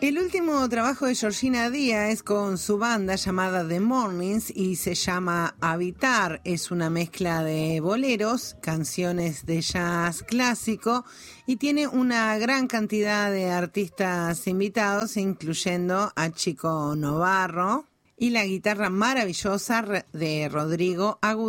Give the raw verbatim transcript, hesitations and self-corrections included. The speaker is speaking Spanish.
El último trabajo de Georgina Díaz es con su banda llamada The Mornings y se llama Habitar. Es una mezcla de boleros, canciones de jazz clásico y tiene una gran cantidad de artistas invitados, incluyendo a Chico Novarro y la guitarra maravillosa de Rodrigo Agudelo.